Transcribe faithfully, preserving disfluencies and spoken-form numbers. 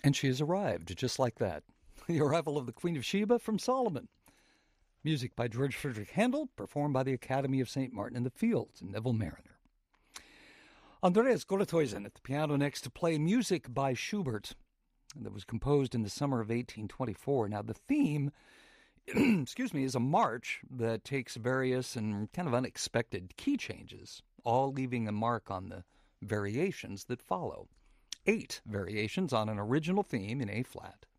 And she has arrived, just like that. The arrival of the Queen of Sheba from Solomon. Music by George Frederick Handel, performed by the Academy of Saint Martin in the Fields, Neville Mariner. Andreas Goletoisen at the piano next to play music by Schubert that was composed in the summer of eighteen twenty-four. Now, the theme, excuse me, is a march that takes various and kind of unexpected key changes, all leaving a mark on the variations that follow. Eight variations on an original theme in A-flat.